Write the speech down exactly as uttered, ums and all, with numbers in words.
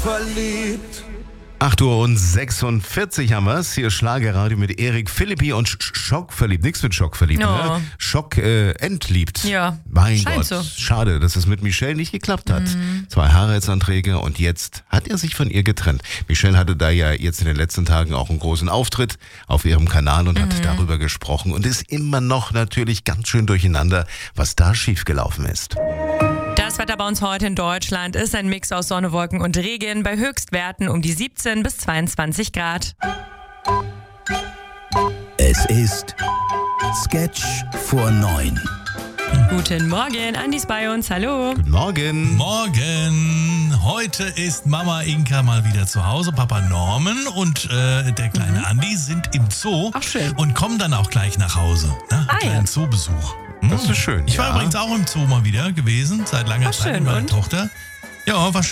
verliebt. acht Uhr und sechsundvierzig haben wir's. Hier Schlagerradio mit Erik Philippi und Sch- Schock verliebt. Nichts mit Schock verliebt, Oh. ne? Schock äh, entliebt. Ja, Mein scheint Gott, so. schade, dass es mit Michelle nicht geklappt hat. Mhm. Zwei Heiratsanträge und jetzt hat er sich von ihr getrennt. Michelle hatte da ja jetzt in den letzten Tagen auch einen großen Auftritt auf ihrem Kanal und Mhm. hat darüber gesprochen und ist immer noch natürlich ganz schön durcheinander, was da schiefgelaufen ist. Das Wetter bei uns heute in Deutschland ist ein Mix aus Sonne, Wolken und Regen bei Höchstwerten um die siebzehn bis zweiundzwanzig Grad. Es ist Sketch vor neun. Guten Morgen, Andi ist bei uns, hallo. Guten Morgen. Morgen. Heute ist Mama Inka mal wieder zu Hause. Papa Norman und äh, der kleine Andi sind im Zoo. Ach, schön. Und kommen dann auch gleich nach Hause. Ne? Ah, Kleinen ja. Zoobesuch. Hm? Das ist schön. Ich war ja. übrigens auch im Zoo mal wieder gewesen, seit langer Ach, Zeit schön. mit meiner Und? Tochter. Ja, war